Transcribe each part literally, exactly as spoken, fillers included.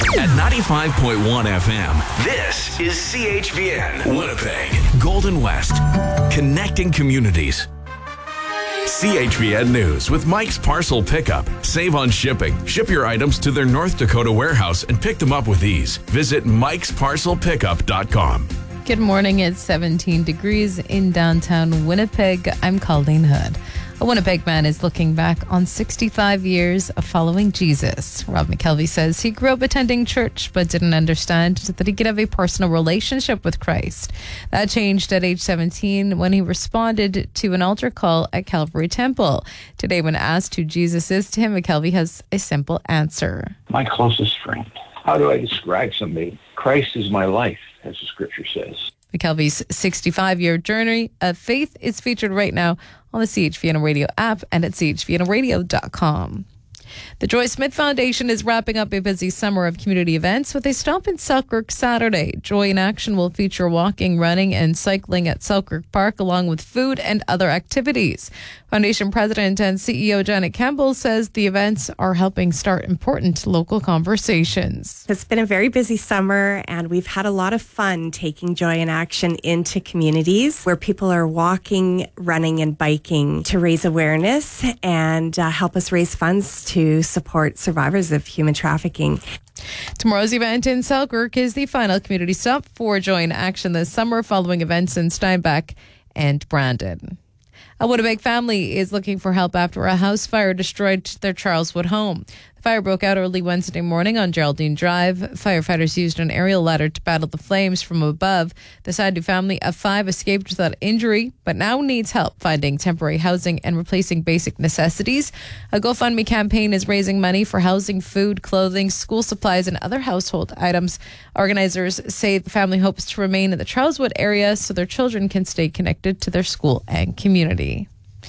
At ninety-five point one F M, this is C H V N, Winnipeg, Golden West, connecting communities. C H V N News with Mike's Parcel Pickup. Save on shipping. Ship your items to their North Dakota warehouse and pick them up with ease. Visit mikes parcel pickup dot com. Good morning. It's seventeen degrees in downtown Winnipeg. I'm Colleen Hood. A Winnipeg man is looking back on sixty-five years of following Jesus. Rob McKelvey says he grew up attending church but didn't understand that he could have a personal relationship with Christ. That changed at age seventeen when he responded to an altar call at Calvary Temple. Today, when asked who Jesus is to him, McKelvey has a simple answer. My closest friend. How do I describe somebody? Christ is my life, as the scripture says. McKelvey's sixty-five-year journey of faith is featured right now on the C H V N Radio app and at C H V N radio dot com. The Joy Smith Foundation is wrapping up a busy summer of community events with a stop in Selkirk Saturday. Joy in Action will feature walking, running, and cycling at Selkirk Park, along with food and other activities. Foundation President and C E O Janet Campbell says the events are helping start important local conversations. It's been a very busy summer, and we've had a lot of fun taking Joy in Action into communities where people are walking, running, and biking to raise awareness and uh, help us raise funds to support survivors of human trafficking. Tomorrow's event in Selkirk is the final community stop for Joy in Action this summer, following events in Steinbach and Brandon. A Winnipeg family is looking for help after a house fire destroyed their Charleswood home. The fire broke out early Wednesday morning on Geraldine Drive. Firefighters used an aerial ladder to battle the flames from above. The Sadu family of five escaped without injury, but now needs help finding temporary housing and replacing basic necessities. A GoFundMe campaign is raising money for housing, food, clothing, school supplies, and other household items. Organizers say the family hopes to remain in the Charleswood area so their children can stay connected to their school and community.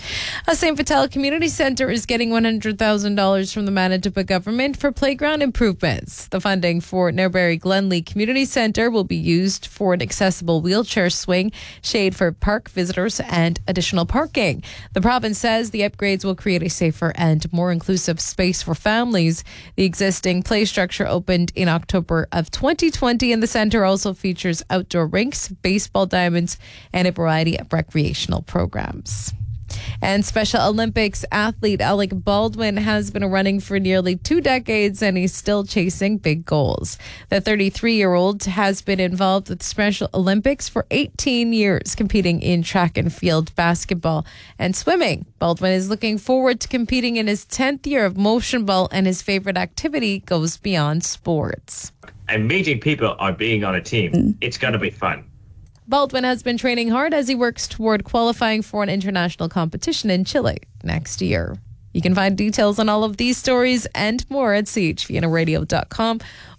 A Saint Vital Community Centre is getting one hundred thousand dollars from the Manitoba government for playground improvements. The funding for Nairbury Glenlee Community Centre will be used for an accessible wheelchair swing, shade for park visitors, and additional parking. The province says the upgrades will create a safer and more inclusive space for families. The existing play structure opened in October of twenty twenty, and the centre also features outdoor rinks, baseball diamonds, and a variety of recreational programs. And Special Olympics athlete Alec Baldwin has been running for nearly two decades, and he's still chasing big goals. The thirty-three-year-old has been involved with Special Olympics for eighteen years, competing in track and field, basketball, and swimming. Baldwin is looking forward to competing in his tenth year of motion ball, and his favorite activity goes beyond sports. And meeting people or being on a team, mm. it's going to be fun. Baldwin has been training hard as he works toward qualifying for an international competition in Chile next year. You can find details on all of these stories and more at C H V N radio dot com